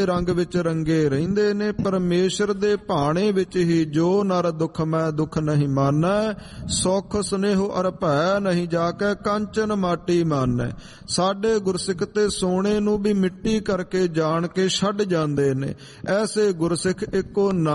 ਰੰਗ ਵਿੱਚ ਰੰਗੇ ਰਹਿੰਦੇ ਨੇ। ਪਰਮੇਸ਼ਰ ਦੇ ਭਾਣੇ ਵਿੱਚ ਹੀ ਜੋ ਨਰ ਦੁੱਖ ਮੈਂ ਦੁੱਖ ਨਹੀਂ ਮਾਨੈ, ਸੁਖ ਸੁਨੇਹੁ ਅਰ ਭੈ ਨਹੀਂ ਜਾ ਕੇ ਕੰਚਨ ਮਾਟੀ ਮਾਨੈ। ਸਾਡੇ ਗੁਰਸਿੱਖ ਤੇ ਸੋਨੇ ਨੂੰ ਵੀ ਮਿੱਟੀ ਕਰਕੇ ਜਾਣ ਕੇ ਛੱਡ ਜਾਂਦੇ ਨੇ। ਐਸੇ ਗੁਰਸਿੱਖ ਇੱਕੋ